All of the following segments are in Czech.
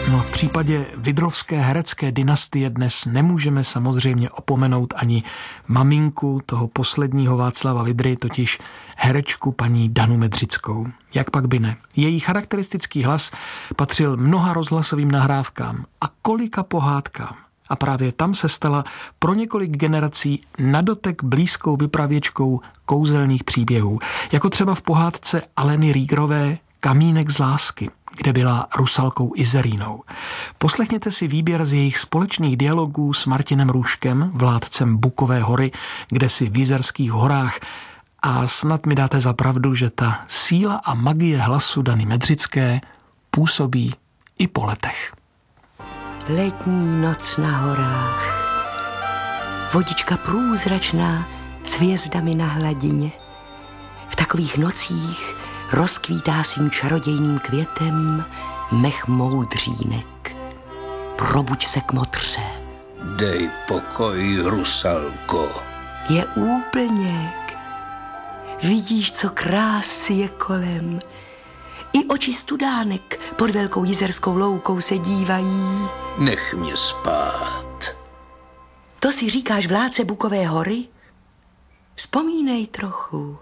No, v případě vidrovské herecké dynastie dnes nemůžeme samozřejmě opomenout ani maminku toho posledního Václava Vydry, totiž herečku paní Danu Medřickou. Jak pak by ne? Její charakteristický hlas patřil mnoha rozhlasovým nahrávkám a kolika pohádkám. A právě tam se stala pro několik generací na dotek blízkou vypravěčkou kouzelných příběhů, jako třeba v pohádce Aleny Riegerové Kamínek z lásky, kde byla Rusalkou Izerínou. Poslechněte si výběr z jejich společných dialogů s Martinem Růžkem, vládcem Bukové hory, kde si v Jizerských horách, a snad mi dáte za pravdu, že ta síla a magie hlasu Dany Medřické působí i po letech. Letní noc na horách, vodička průzračná s hvězdami na hladině. V takových nocích rozkvítá svým čarodějným květem mech moudřínek. Probuď se k motře. Dej pokoj, Rusalko. Je úplněk. Vidíš, co krásy je kolem. I oči studánek pod velkou jizerskou loukou se dívají. Nech mě spát. To si říkáš vládce Bukové hory? Vzpomínej trochu.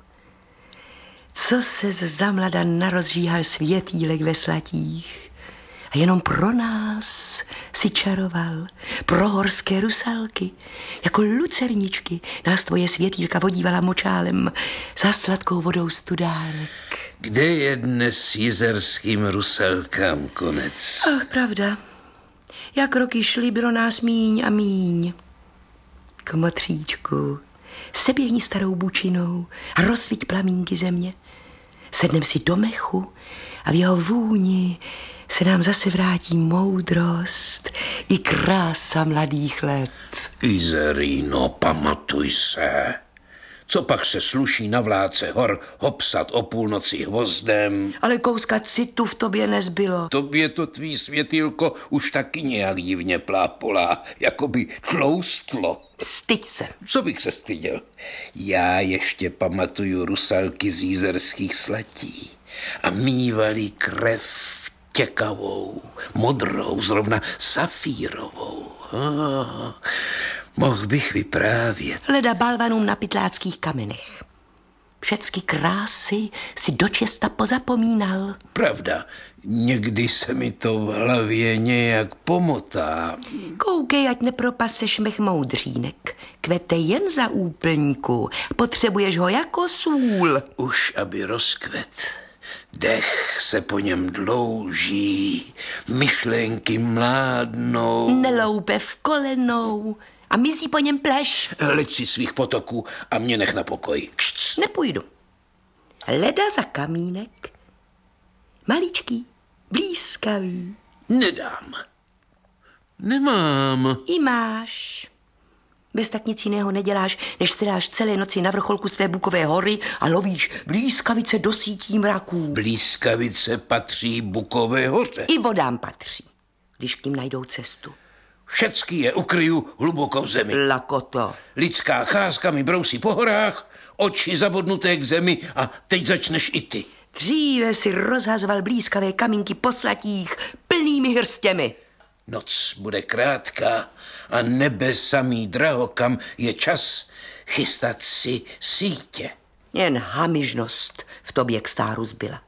Co se za mlada narozříhal světýlek ve slatích a jenom pro nás si čaroval, pro horské rusalky, jako lucerničky nás tvoje světýlka vodívala močálem za sladkou vodou studánek. Kde je dnes jizerským rusalkám konec? Ach, pravda. Jak roky šly, bylo nás míň a míň. Kmotříčku, seběhni starou bučinou a rozsviť plamínky země. Sednem si do mechu a v jeho vůni se nám zase vrátí moudrost i krása mladých let. Izeríno, pamatuj se. Co pak se sluší na vládce hor hopsat o půlnoci hvozdem? Ale kouska citu v tobě nezbylo. Tobě to tvý světýlko už taky nějak divně plápolá, jako by tloustlo. Styď se. Co bych se styděl? Já ještě pamatuju rusalky z jizerských slatí a mívali krev těkavou, modrou, zrovna safírovou. Mohl bych vyprávět. Leda balvanům na pytláckých kamenech. Všecky krásy si dočesta pozapomínal. Pravda, někdy se mi to v hlavě nějak pomotá. Koukej, ať nepropaseš mech moudřínek. Kvete jen za úplníku. Potřebuješ ho jako sůl. Už aby rozkvet. Dech se po něm dlouží, myšlenky mládnou. Neloupe v kolenou a mizí po něm pleš. Hleď si svých potoků a mě nech na pokoji. Kšc. Nepůjdu. Leda za kamínek. Maličký, blízkavý. Nedám. Nemám. I máš. Bez tak nic jiného neděláš, než se dáš celé noci na vrcholku své Bukové hory a lovíš blízkavice do sítí mraků. Blízkavice patří Bukové hoře. I vodám patří, když k ním najdou cestu. Všecky je ukryju hluboko v zemi. Lakoto. Lidská cházka mi brousí po horách, oči zabodnuté k zemi a teď začneš i ty. Dříve si rozhazoval blízkavé kamínky po slatích plnými hrstěmi. Noc bude krátká a nebe samý drahokam, je čas chystat si sítě. Jen hamižnost v tobě k stáru zbyla.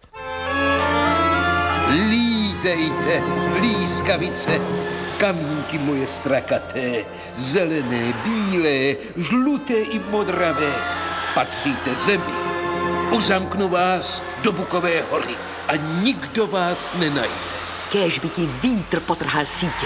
Lídejte, blízkavice, kamínky moje strakaté, zelené, bílé, žluté i modravé. Patříte zemi. Uzamknu vás do Bukové hory a nikdo vás nenajde. Kéž by ti vítr potrhal sítě.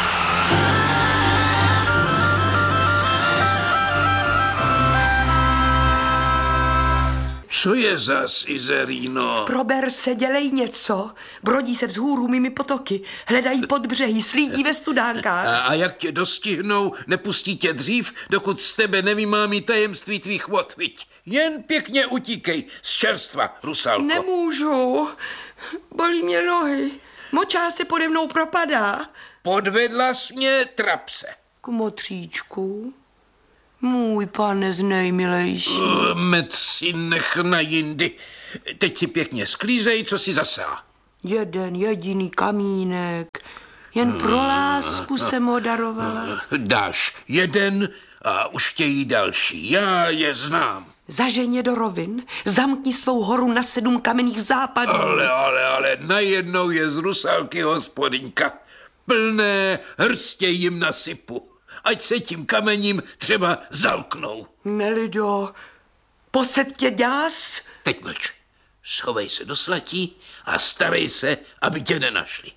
Co je zas, Izeríno? Prober se, dělej něco. Brodí se vzhůru mými potoky. Hledají pod břehy, slídí ve studánkách. A jak tě dostihnou, nepustí tě dřív, dokud z tebe nevymámí tajemství tvých vod, viď? Jen pěkně utíkej z čerstva, Rusalko. Nemůžu. Bolí mě nohy. Močál se pode mnou propadá. Podvedla jsi mě, trapse. Kmotříčku, můj pane znejmilejší. Med si nech na jindy. Teď si pěkně sklízej, co si zasela. Jeden jediný kamínek. Jen pro lásku jsem ho darovala. Dáš jeden a už chtějí další. Já je znám. Zažeň je do rovin, zamkni svou horu na 7 kamenných západů. Ale, najednou je z Rusalky hospodyňka. Plné hrstě jim nasypu. Ať se tím kamením třeba zalknou. Nelido, posed tě děs. Teď mlč. Schovej se do slatí a starej se, aby tě nenašli.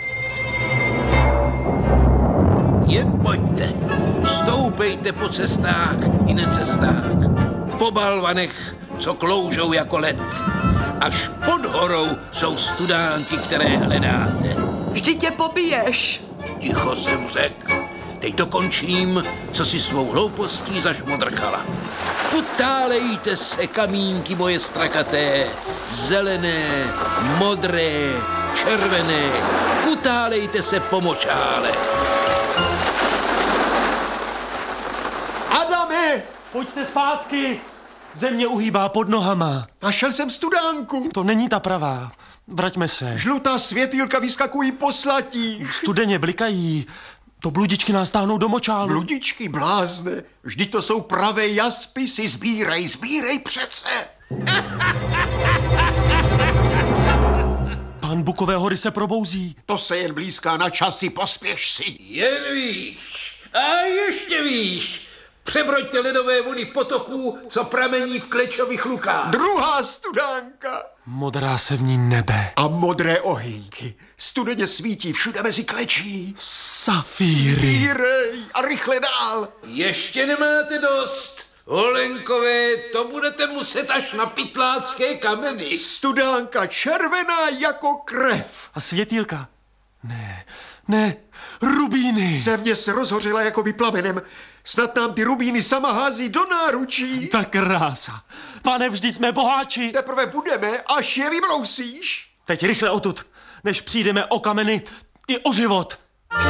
Jen pojďte, stoupejte po cestách i necestách, po balvanech, co kloužou jako led. Až pod horou jsou studánky, které hledáte. Vždy tě pobiješ. Ticho jsem řekl. Teď dokončím, co si svou hloupostí zašmodrchala. Kutálejte se, kamínky moje strakaté, zelené, modré, červené, kutálejte se po močálech. Adame! Pojďte zpátky! Země uhýbá pod nohama. Našel jsem studánku. To není ta pravá. Vraťme se. Žlutá světýlka vyskakují po slatích. Studeně blikají. To bludičky nás táhnou do močálu. Bludičky, blázne. Vždyť to jsou pravé jaspy, si sbírej přece. Pán Bukové hory se probouzí. To se jen blízká na časy, pospěš si. Jen víš a ještě víš. Přebroďte ledové vody potoků, co pramení v Klečových lukách. Druhá studánka. Modrá se v ní nebe. A modré ohýnky. Studeně svítí všude mezi klečí. Safíry. Sbírej a rychle dál. Ještě nemáte dost. Olenkové, to budete muset až na pytlácké kameny. Studánka červená jako krev. A světýlka? Ne, rubíny. Země se rozhořela jako vyplamenem. Snad nám ty rubíny sama hází do náručí. Ta krása. Pane, vždy jsme boháči. Teprve budeme, až je vybrousíš. Teď rychle odtud, než přijdeme o kameny i o život.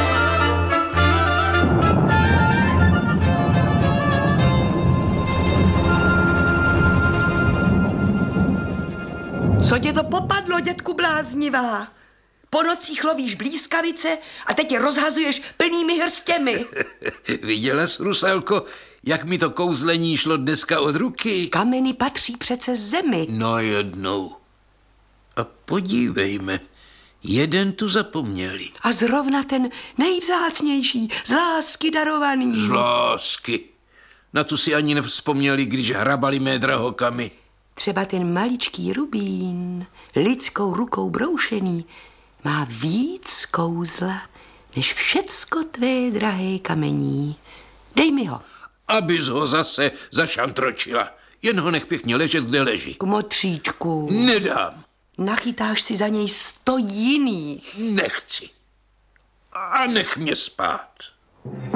Co tě to popadlo, dětku bláznivá? Po nocích lovíš blízkavice a teď je rozhazuješ plnými hrstěmi. Viděla jsi, Rusalko, jak mi to kouzlení šlo dneska od ruky? Kameny patří přece zemi. No jednou. A podívejme, jeden tu zapomněli. A zrovna ten nejvzácnější, z lásky darovaný. Z lásky. Na tu si ani nevzpomněli, když hrabali mé drahokamy. Třeba ten maličký rubín, lidskou rukou broušený, má víc kouzla, než všecko tvé drahé kamení. Dej mi ho. Abys ho zase zašantročila. Jen ho nech pěkně ležet, kde leží. Kmotříčku. Nedám. Nachytáš si za něj 100 jiných. Nechci. A nech mě spát.